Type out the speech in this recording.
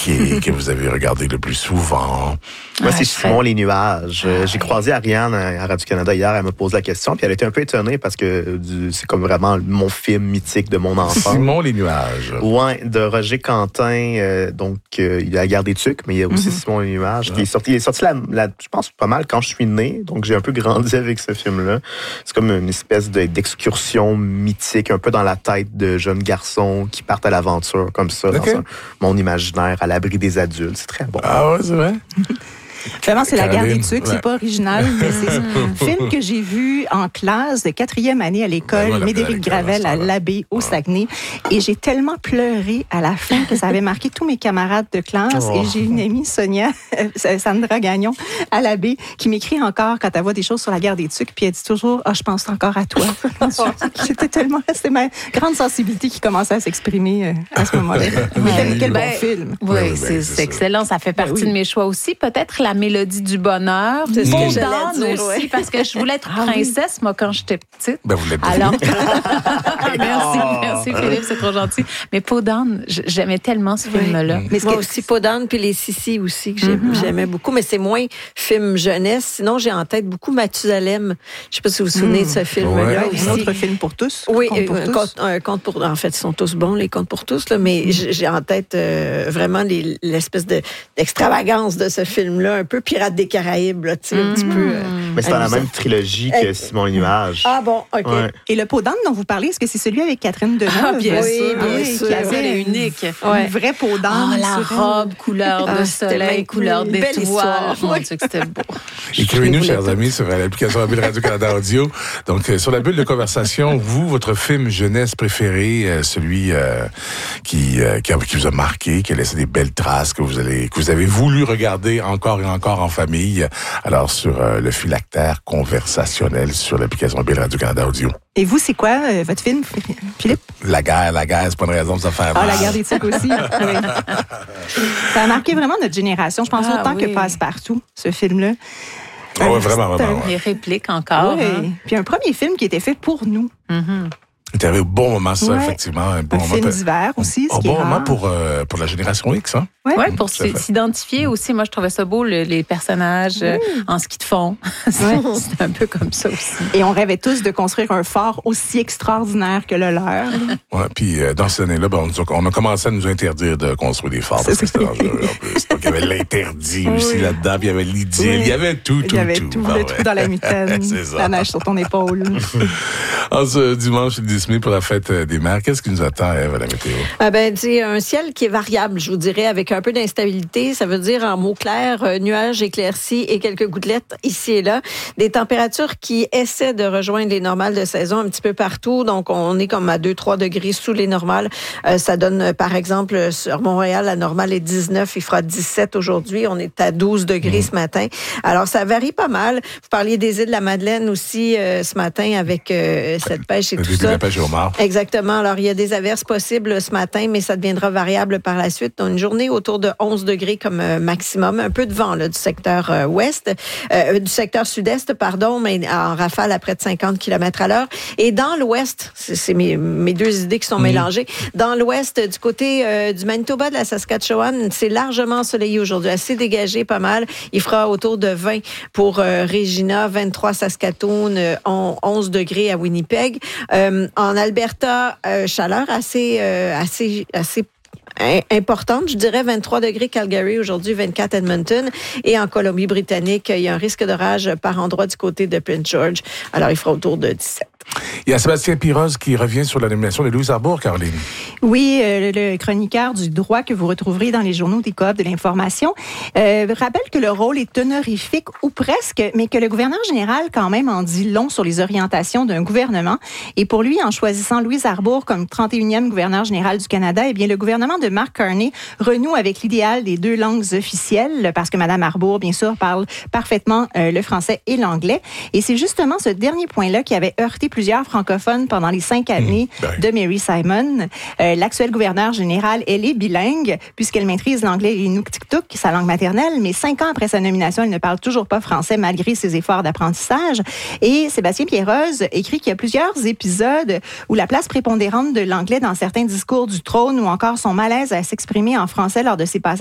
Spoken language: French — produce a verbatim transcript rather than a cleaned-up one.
marqué, que vous avez regardé le plus souvent? Moi, Ah, c'est je Simon serais- les nuages. Ah, J'ai ouais. croisé Ariane à Radio-Canada hier, elle me pose la question, puis elle était un peu étonnée parce que du- c'est comme vraiment mon film mythique de mon enfance. Simon les nuages. Ouais, de Roger Quentin. euh, donc, euh, il y a La Guerre des Tucs, mais il y a aussi Mhm. Simon les nuages, Ah. qui est sorti. Il est sorti, la, la- je pense, pas mal quand je suis né. Donc, j'ai un peu grandi avec ce film-là. C'est comme une espèce de- d'excursion mythique, un peu dans la tête de jeunes garçons qui partent à l'aventure comme ça, Ok. dans un monde imaginaire, à l'abri des adultes. C'est très bon. Ah ouais, c'est vrai? Vraiment, c'est La Guerre des Caroline, Tucs, ouais. c'est pas original, mais c'est un film que j'ai vu en classe de quatrième année à l'école, Ouais, ouais, Médéric l'école, Gravel à ça, là. l'Abbé au Saguenay. Et j'ai tellement pleuré à la fin que ça avait marqué tous mes camarades de classe. Oh. Et j'ai une amie, Sonia, euh, Sandra Gagnon, à l'Abbé, qui m'écrit encore quand elle voit des choses sur La Guerre des Tucs, puis elle dit toujours « Ah, je pense encore à toi ». J'étais tellement... C'était ma grande sensibilité qui commençait à s'exprimer euh, à ce moment-là. Mais quel, quel bon Ben, film. Oui, Oui, oui, c'est, ben, c'est c'est ça. excellent. Ça fait partie oui. de mes choix aussi. Peut-être La Mélodie du bonheur. C'est ce que Peau j'allais d'âne dire, aussi, ouais. parce que je voulais être Ah oui. princesse, moi, quand j'étais petite. Ben, vous l'êtes Alors, deviné. merci, Oh. merci Philippe, c'est trop gentil. Mais Peau d'âne, j- j'aimais tellement ce Oui. film-là. Mais ce Moi que- aussi, Podane puis les Sissi aussi, que j'aime- j'aimais beaucoup. Mais c'est moins film jeunesse. Sinon, j'ai en tête beaucoup Mathusalem. Je sais pas si vous vous souvenez de ce film-là Ouais. aussi. Un autre film pour tous. Oui, Conte pour un tous. conte, un conte pour... En fait, ils sont tous bons, les contes pour tous, là, mais j'ai j'ai en tête euh, vraiment les- l'espèce de, d'extravagance de ce film-là, un peu Pirates des Caraïbes, là, tu sais, un petit peu... euh, Mais c'est dans la amusant. même trilogie que Eh. Simon les nuages. Ah bon, OK. Ouais. Et le pot d'âne dont vous parlez, est-ce que c'est celui avec Catherine Deneuve? Ah, bien Oui, sûr, oui, bien qui sûr. avait Elle est une- unique. Ouais. Une vraie peau d'âne. Oh, la sur elle. robe, couleur Ah, de c'était soleil, magnifique. couleur Une belle d'étoile. histoire. Mon Oui. Dieu, que c'était beau. Écrivez-nous, Je chers voulais amis, sur l'application mobile Radio-Canada Audio. Donc, euh, sur la bulle de conversation, vous, votre film jeunesse préféré, euh, celui euh, qui, euh, qui, a- qui vous a marqué, qui a laissé des belles traces, que vous, allez, que vous avez voulu regarder encore et encore en famille. Alors, sur euh, le phylactère conversationnel sur l'application mobile Radio-Canada Audio. Et vous, c'est quoi euh, votre film, Philippe? La guerre, la guerre, c'est pas une raison de se faire Ah, mal. La Guerre des Tucs aussi. Oui. Ça a marqué vraiment notre génération. Je pense Ah, autant oui. que Passe-Partout, ce film-là. Ah ouais, Euh, vraiment, c'est vraiment, un- ouais. Les répliques encore. Oui. hein. Puis un premier film qui était fait pour nous. Mhm. Tu avais au bon moment, ça, Ouais. effectivement. Un bon Un moment. film d'hiver aussi, ce Un qui bon est moment rare. pour, euh, pour la génération X, hein? Ouais. Oui, pour Tout à fait. s'identifier aussi. Moi, je trouvais ça beau, le- les personnages euh, en ski de fond. C'est Ouais. c'est un peu comme ça aussi. Et on rêvait tous de construire un fort aussi extraordinaire que le leur. Ouais, puis euh, dans ces années-là, ben, on, nous a- on a commencé à nous interdire de construire des forts parce que c'était dangereux en plus. Donc, il y avait l'interdit aussi Oui. là-dedans, puis il y avait l'idylle, Oui. il y avait tout, tout, Il y avait tout. tout, Ah le ouais. trou dans la mitaine, C'est ça. la neige sur ton épaule. En ce dimanche Disney pour la fête euh, des mères, qu'est-ce qui nous attend, Ève, à la météo? Ah ben, c'est un ciel qui est variable, je vous dirais, avec un peu d'instabilité. Ça veut dire en mots clairs, euh, nuages éclaircis et quelques gouttelettes ici et là. Des températures qui essaient de rejoindre les normales de saison un petit peu partout. Donc, on est comme à deux trois degrés sous les normales. Euh, ça donne, euh, par exemple, sur Montréal, la normale est dix-neuf. Il fera dix-sept aujourd'hui. On est à douze degrés Mmh. ce matin. Alors, ça varie pas mal. Vous parliez des îles de la Madeleine aussi euh, ce matin avec euh, cette pêche et Le tout début de ça. la pêche au homard. Exactement. Alors, il y a des averses possibles ce matin, mais ça deviendra variable par la suite. On a une journée autour de onze degrés comme euh, maximum. Un peu de vent là, du secteur euh, ouest, euh, du secteur sud-est, pardon, mais en rafale à près de cinquante kilomètres à l'heure. Et dans l'ouest, c'est, c'est mes, mes deux idées qui sont Mmh. mélangées, dans l'ouest, du côté euh, du Manitoba, de la Saskatchewan, c'est largement ensoleillé aujourd'hui, assez dégagé, pas mal. Il fera autour de vingt pour euh, Regina, vingt-trois Saskatoon, euh, onze degrés à Winnipeg. Euh, en Alberta, euh, chaleur assez, euh, assez, assez importante, je dirais vingt-trois degrés Calgary aujourd'hui, vingt-quatre Edmonton. Et en Colombie-Britannique, il y a un risque d'orage par endroit du côté de Prince George. Alors, il fera autour de dix-sept. Il y a Sébastien Piroz qui revient sur la nomination de Louise Arbour, Caroline. Oui, euh, le chroniqueur du droit que vous retrouverez dans les journaux des Coop de l'information euh, rappelle que le rôle est honorifique ou presque, mais que le gouverneur général quand même en dit long sur les orientations d'un gouvernement. Et pour lui, en choisissant Louise Arbour comme trente et unième gouverneur général du Canada, eh bien le gouvernement de Mark Carney renoue avec l'idéal des deux langues officielles, parce que Mme Arbour, bien sûr, parle parfaitement euh, le français et l'anglais. Et c'est justement ce dernier point-là qui avait heurté plusieurs francophones pendant les cinq années Mmh, ben. de Mary Simon. Euh, l'actuelle gouverneure générale, elle est bilingue, puisqu'elle maîtrise l'anglais et l'inuktitut, sa langue maternelle, mais cinq ans après sa nomination, elle ne parle toujours pas français malgré ses efforts d'apprentissage. Et Sébastien Pierroz écrit qu'il y a plusieurs épisodes où la place prépondérante de l'anglais dans certains discours du trône ou encore son malaise à s'exprimer en français lors de ses passages